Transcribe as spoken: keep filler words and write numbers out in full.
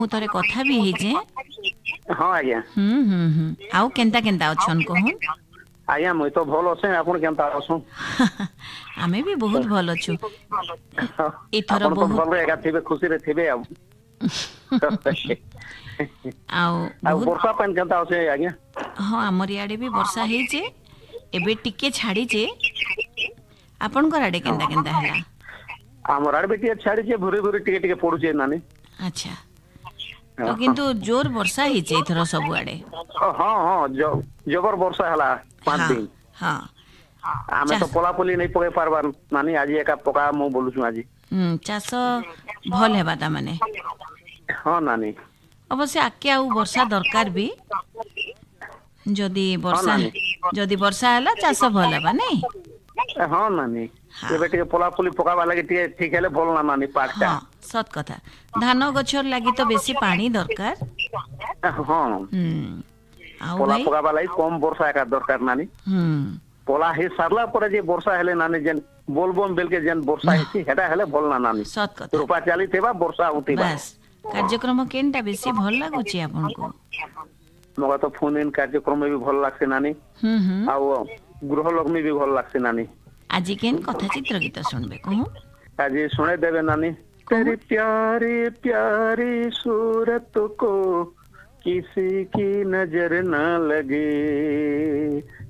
ମୁଁ ଥରେ କଥା ବି ହେଇଛେ। ହଁ ଆଜ୍ଞା ହୁଁ ହୁଁ ହୁଁ ଆଉ କେନ୍ତା କେନ୍ତା ଅଛନ୍ କହୁନ୍? ଆଜ୍ଞା ମୁଇଁ ତ ଭଲ ଅଛେ ଆପଣ କେନ୍ତା ଅଛନ୍? ଆମେ ବି ବହୁତ ଭଲ ଅଛୁ। ଏଥର ଆପଣ ତ ବହୁତ ଭଲରେ ଏକା ଥିବେ ଖୁସିରେ ଥିବେ ଆଉ। ଆଉ ଆଉ ବହୁତ ବର୍ଷା ପାଣି କେନ୍ତା ଅଛେ ଆଜ୍ଞା? ହଁ ଆମର ଇଆଡେ ବି ବର୍ଷା ହେଇଛେ ଏବେ ଟିକେ ଛାଡିଛେ। ଆପଣଙ୍କର ଆଡେ କେନ୍ତା କେନ୍ତା ହେଲା? ଆମର ଆଡେ ବି ଟିକେ ଛାଡିଛି ଭୁରି ଭୁରି ଟିକେ ଟିକେ ପଡୁଛି ନାନୀ। ଆଚ୍ଛା ତ କିନ୍ତୁ ଜୋର ବର୍ଷା ହେଇଛି ଏଥର ସବୁଆଡେ। ହଁ ହଁ ଜବର ବର୍ଷା ହେଲା ପାଞ୍ଚ ହଁ ଦିନ। ହଁ ଆମେ ତ ଚାଷ ପଲାପଲି ନେଇ ପକେଇ ପାରବାର ନାନୀ ଆଜି ଏକା ପକା ମୁଁ ବୋଲୁଛୁ ଆଜି। ହୁଁ ଚାଷ ଭଲ ହେବା ତା ମାନେ। ହଁ ନାନୀ। ଅବଶ୍ୟ ଆଗକେ ଆଉ ବର୍ଷା ଦରକାର ବି। ଯଦି ହଁ ବର୍ଷା ନାନୀ ଯଦି ବର୍ଷା ହେଲା ଚାଷ ଭଲ ହେବା ନାଇଁ। ହଁ ନାନୀ ହଁ ଏବେ ଟିକେ ପଲାପଲି ପକାବା ଲାଗି ଟିକେ ଠିକ ହେଲେ ଭଲ ନା ନାନୀ। ପାଗଟା। ହଁ ସତ କଥା ଧାନ ଗଛର ଲାଗି ତ ବେଶୀ ପାଣି ଦରକାର। ହଁ ହୁଁ ଆଉ ପଲା ଭାଇ ପକାବା ଲାଗି କମ ବର୍ଷା ଏକା ଦରକାର ନାନୀ। ହୁଁ ପଲା ହେଇ ସାରିଲା ପରେ ଯେ ବର୍ଷା ହେଲେ ନାନୀ ଯେନ୍ ବୋଲବମ ବେଲକେ ଯେନ୍ ବର୍ଷା ହେଇଛି ସେଟା ହେଲେ ଭଲ ନା ନାନୀ। ସତ୍ କଥା ରୂପା ଚାଲିଥିବା ବର୍ଷା ହଉଥିବା। ବାସ୍ କାର୍ଯ୍ୟକ୍ରମ କେନ୍ଟା ବେଶୀ ଭଲ ଲାଗୁଛି ଆପଣଙ୍କୁ? ମୋର ତ ଫୋନ ଇନ କାର୍ଯ୍ୟକ୍ରମ ବି ଭଲ ଲାଗସି ନାନୀ ହୁଁ ହୁଁ ଆଉ ଗୃହ ଲଗ୍ନ ବି ଭଲ ଲାଗସି ନାନୀ। ଆଜି କେନ୍ କଥା ଚିତ୍ର ଗୀତ ଶୁଣବେ କହୁଁ? ଆଜି ଶୁଣେଇ ଦେବେ ନାନୀ। ତେରି କହୁନ୍ ପ୍ୟାରି ପ୍ୟାରି ସୁରତ କୋ କିସି କି ନଜର ନା ଲगे